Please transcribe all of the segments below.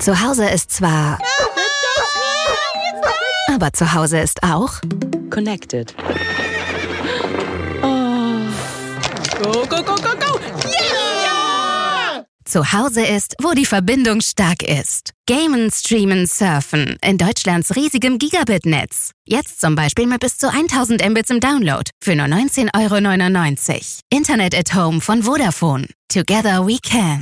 Zu Hause ist zwar... Aber zu Hause ist auch... Connected. Go, go, go, go, go! Yeah! Zu Hause ist, wo die Verbindung stark ist. Gamen, Streamen, Surfen in Deutschlands riesigem Gigabit-Netz. Jetzt zum Beispiel mit bis zu 1000 Mbits im Download für nur 19,99 €. Internet at Home von Vodafone. Together we can.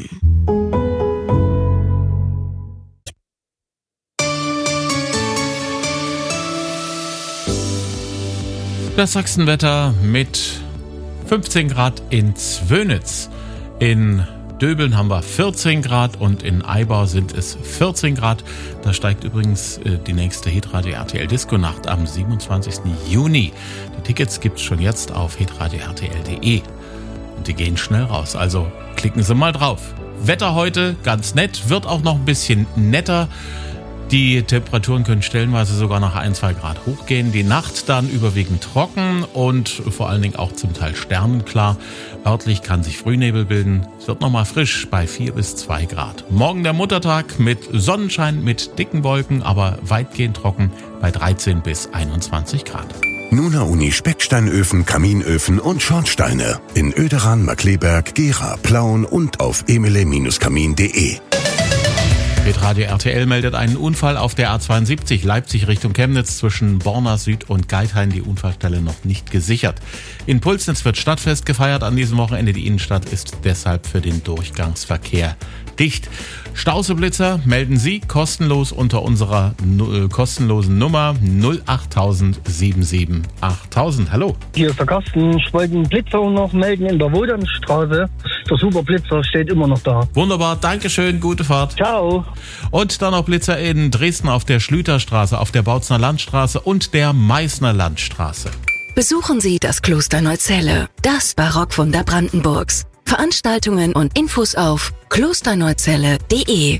Das Sachsenwetter mit 15 Grad in Zwönitz. In Döbeln haben wir 14 Grad und in Eibau sind es 14 Grad. Da steigt übrigens die nächste Hitradio RTL Disco Nacht am 27. Juni. Die Tickets gibt's schon jetzt auf hitradio-rtl.de. Und die gehen schnell raus, also klicken Sie mal drauf. Wetter heute ganz nett, wird auch noch ein bisschen netter. Die Temperaturen können stellenweise sogar noch 1-2 Grad hochgehen. Die Nacht dann überwiegend trocken und vor allen Dingen auch zum Teil sternenklar. Örtlich kann sich Frühnebel bilden. Es wird nochmal frisch bei 4 bis 2 Grad. Morgen der Muttertag mit Sonnenschein, mit dicken Wolken, aber weitgehend trocken bei 13 bis 21 Grad. Nuna Uni Specksteinöfen, Kaminöfen und Schornsteine. In Oederan, Markleberg, Gera, Plauen und auf emile-kamin.de. Radio RTL meldet einen Unfall auf der A72 Leipzig Richtung Chemnitz zwischen Borna Süd und Geithain. Die Unfallstelle noch nicht gesichert. In Pulsnitz wird Stadtfest gefeiert an diesem Wochenende. Die Innenstadt ist deshalb für den Durchgangsverkehr dicht. Stauseblitzer melden Sie kostenlos unter unserer kostenlosen Nummer 08000 77 8000. Hallo. Hier ist der Carsten. Ich wollte einen Blitzer noch melden in der Wodanstraße. Der Superblitzer steht immer noch da. Wunderbar, Dankeschön, gute Fahrt. Ciao. Und dann noch Blitzer in Dresden auf der Schlüterstraße, auf der Bautzner Landstraße und der Meißner Landstraße. Besuchen Sie das Kloster Neuzelle, das Barockwunder Brandenburgs. Veranstaltungen und Infos auf klosterneuzelle.de.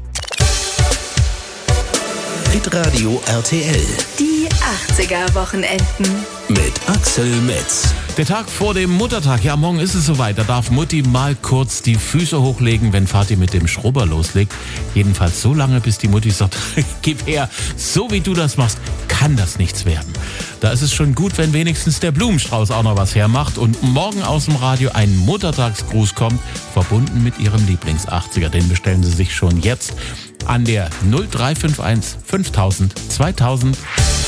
Hitradio RTL Die 80er-Wochenenden. mit Axel Metz. Der Tag vor dem Muttertag, ja morgen ist es soweit, da darf Mutti mal kurz die Füße hochlegen, wenn Vati mit dem Schrubber loslegt. Jedenfalls so lange, bis die Mutti sagt, gib her, so wie du das machst, kann das nichts werden. Da ist es schon gut, wenn wenigstens der Blumenstrauß auch noch was hermacht und morgen aus dem Radio ein Muttertagsgruß kommt, verbunden mit Ihrem Lieblings-80er. Den bestellen Sie sich schon jetzt an der 0351 5000 2000.